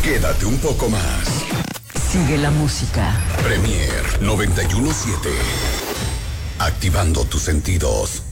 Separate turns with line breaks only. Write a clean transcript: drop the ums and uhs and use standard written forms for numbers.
Quédate un poco más.
Sigue la música.
Premier 917. Activando tus sentidos.